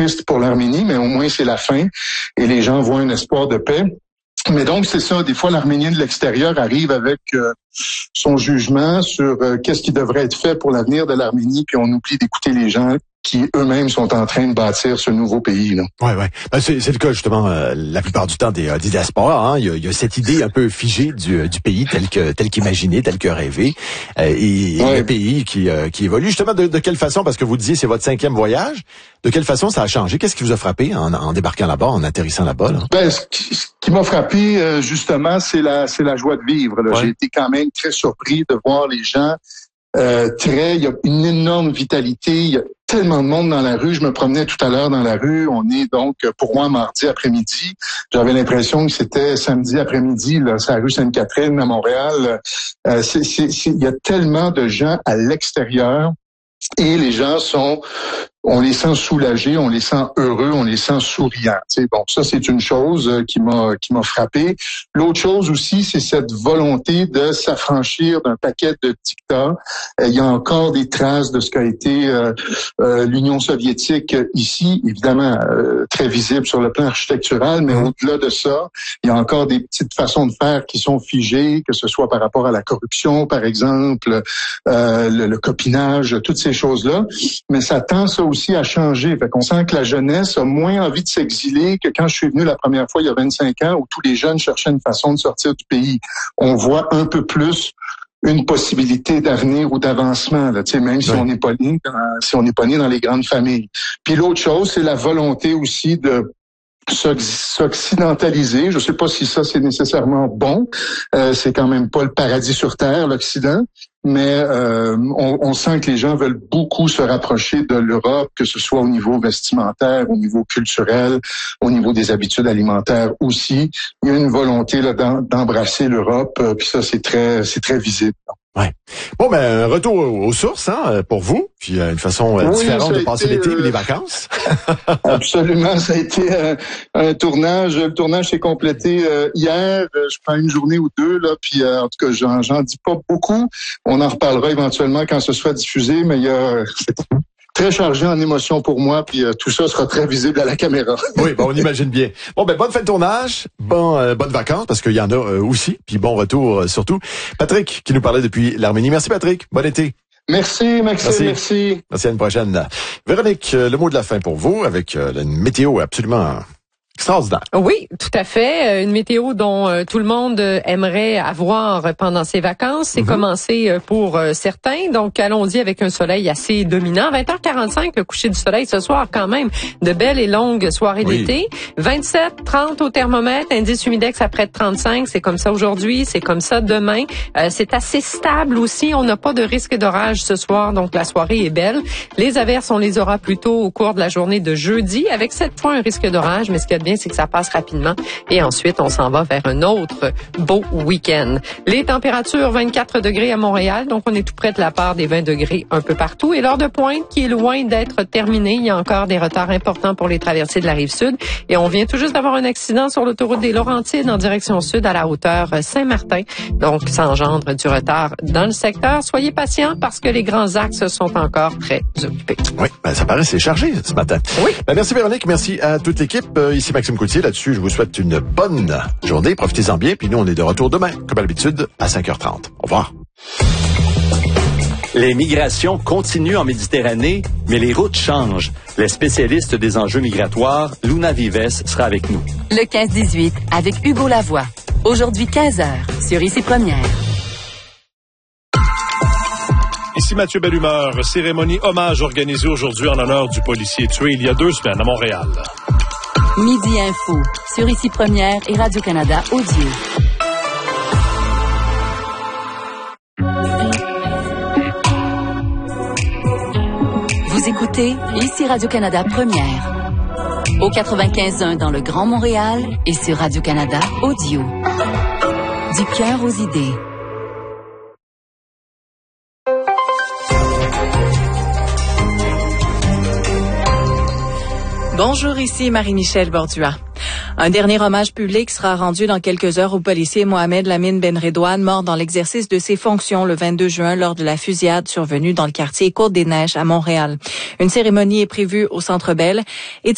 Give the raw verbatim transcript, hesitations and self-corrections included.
triste pour l'Arménie, mais au moins c'est la fin et les gens voient un espoir de paix. Mais donc, c'est ça, des fois, l'Arménien de l'extérieur arrive avec euh, son jugement sur euh, qu'est-ce qui devrait être fait pour l'avenir de l'Arménie, puis on oublie d'écouter les gens qui eux-mêmes sont en train de bâtir ce nouveau pays. Là. Ouais, ouais. Ben, c'est, c'est le cas justement euh, la plupart du temps des, euh, des diasporas. Hein. Il, y a, il y a cette idée un peu figée du, du pays tel que tel qu'imaginé, tel que rêvé, euh, et, ouais. et le pays qui euh, qui évolue justement de, de quelle façon, parce que vous disiez c'est votre cinquième voyage. De quelle façon ça a changé? Qu'est-ce qui vous a frappé en, en débarquant là-bas, en atterrissant là-bas? Là? Ben, ce qui, ce qui m'a frappé euh, justement, c'est la c'est la joie de vivre. Là. Ouais. J'ai été quand même très surpris de voir les gens. Euh, très, il y a une énorme vitalité, il y a tellement de monde dans la rue. Je me promenais tout à l'heure dans la rue. On est donc, pour moi, mardi après-midi. J'avais l'impression que c'était samedi après-midi, là, c'est la rue Sainte-Catherine à Montréal. Euh, c'est, c'est, c'est, il y a tellement de gens à l'extérieur et les gens sont, on les sent soulagés, on les sent heureux, on les sent souriants. Tu sais, bon, ça c'est une chose qui m'a qui m'a frappé. L'autre chose aussi, c'est cette volonté de s'affranchir d'un paquet de dictats. Il y a encore des traces de ce qu'a été euh, euh, l'Union soviétique ici, évidemment euh, très visible sur le plan architectural, mais au-delà de ça, il y a encore des petites façons de faire qui sont figées, que ce soit par rapport à la corruption, par exemple, euh, le, le copinage, toutes ces choses-là. Mais ça tend ça aussi à changer. Fait qu'on sent que la jeunesse a moins envie de s'exiler que quand je suis venu la première fois il y a vingt-cinq ans où tous les jeunes cherchaient une façon de sortir du pays. On voit un peu plus une possibilité d'avenir ou d'avancement, là, tu sais, même si oui. on n'est pas né dans, si on n'est pas né dans les grandes familles. Puis l'autre chose, c'est la volonté aussi de s'occidentaliser. Je ne sais pas si ça c'est nécessairement bon. Euh, c'est quand même pas le paradis sur terre, l'Occident. Mais euh, on, on sent que les gens veulent beaucoup se rapprocher de l'Europe, que ce soit au niveau vestimentaire, au niveau culturel, au niveau des habitudes alimentaires aussi. Il y a une volonté là d'em, d'embrasser l'Europe, euh, puis ça c'est très c'est très visible. Ouais. Bon, ben, retour aux sources, hein, pour vous, puis euh, une façon euh, oui, différente de passer été, l'été ou euh, les vacances. Absolument, ça a été euh, un tournage. Le tournage s'est complété euh, hier. Je prends une journée ou deux, là, puis euh, en tout cas, j'en, j'en dis pas beaucoup. On en reparlera éventuellement quand ce sera diffusé, mais il y a... C'est très chargé en émotions pour moi, puis euh, tout ça sera très visible à la caméra. Oui, bon, on imagine bien. Bon, ben, bonne fin de tournage, bon, euh, bonnes vacances, parce qu'il y en a euh, aussi, puis bon retour euh, surtout. Patrick, qui nous parlait depuis l'Arménie. Merci Patrick, bon été. Merci, Maxime, merci. Merci, merci à une prochaine. Véronique, euh, le mot de la fin pour vous, avec euh, une météo absolument... extraordinaire. Oui, tout à fait. Une météo dont euh, tout le monde aimerait avoir pendant ses vacances. C'est mm-hmm. commencé pour euh, certains. Donc, allons-y avec un soleil assez dominant. vingt heures quarante-cinq, le coucher du soleil ce soir quand même. De belles et longues soirées oui. d'été. vingt-sept, trente au thermomètre. Indice humidex à près de trente-cinq. C'est comme ça aujourd'hui. C'est comme ça demain. Euh, c'est assez stable aussi. On n'a pas de risque d'orage ce soir. Donc, la soirée est belle. Les averses, on les aura plutôt au cours de la journée de jeudi. Avec cette fois un risque d'orage. Mais ce qu'il y a de c'est que ça passe rapidement et ensuite on s'en va vers un autre beau week-end. Les températures vingt-quatre degrés à Montréal, donc on est tout près de la part des vingt degrés un peu partout et l'heure de pointe qui est loin d'être terminée. Il y a encore des retards importants pour les traversées de la Rive-Sud et on vient tout juste d'avoir un accident sur l'autoroute des Laurentides en direction sud à la hauteur Saint-Martin. Donc ça engendre du retard dans le secteur. Soyez patients parce que les grands axes sont encore très occupés. Oui, ben ça paraît c'est chargé ce matin. Oui. Ben merci Véronique, merci à toute l'équipe. Euh, ici Maxime Coutier, là-dessus, je vous souhaite une bonne journée. Profitez-en bien. Puis nous, on est de retour demain, comme à l'habitude, à cinq heures trente. Au revoir. Les migrations continuent en Méditerranée, mais les routes changent. Les spécialistes des enjeux migratoires, Luna Vives, sera avec nous. Le quinze dix-huit, avec Hugo Lavoie. Aujourd'hui, quinze heures, sur Ici Première. Ici Mathieu Bellumeur. Cérémonie hommage organisée aujourd'hui en l'honneur du policier tué il y a deux semaines à Montréal. Midi Info, sur Ici Première et Radio-Canada Audio. Vous écoutez Ici Radio-Canada Première. Au quatre-vingt-quinze point un dans le Grand Montréal et sur Radio-Canada Audio. Du cœur aux idées. Bonjour, ici Marie-Michel Bordua. Un dernier hommage public sera rendu dans quelques heures au policier Mohamed Lamine Benredouane, mort dans l'exercice de ses fonctions le vingt-deux juin lors de la fusillade survenue dans le quartier Côte-des-Neiges à Montréal. Une cérémonie est prévue au Centre Bell. Et